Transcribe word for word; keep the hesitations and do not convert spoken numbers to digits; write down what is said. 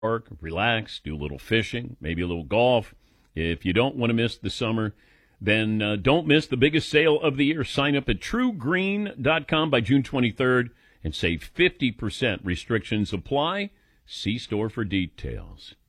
park, relax, do a little fishing, maybe a little golf. If you don't want to miss the summer, then uh, don't miss the biggest sale of the year. Sign up at true green dot com by June twenty-third and save fifty percent. Restrictions apply. See store for details.